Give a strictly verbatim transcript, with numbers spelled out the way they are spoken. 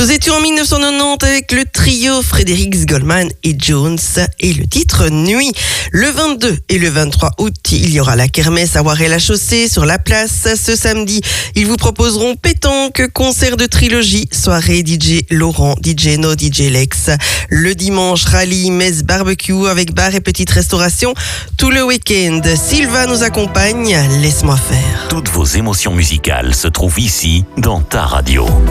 Nous étions en mille neuf cent quatre-vingt-dix avec le trio Fredericks, Goldman et Jones et le titre Nuit. Le vingt-deux et le vingt-trois août, il y aura la kermesse à Waré-la-Chaussée sur la place. Ce samedi, ils vous proposeront pétanque, concert de trilogie, soirée D J Laurent, D J No, D J Lex. Le dimanche, rallye, messe, barbecue avec bar et petite restauration tout le week-end. Sylvain nous accompagne, laisse-moi faire. Toutes vos émotions musicales se trouvent ici dans ta radio.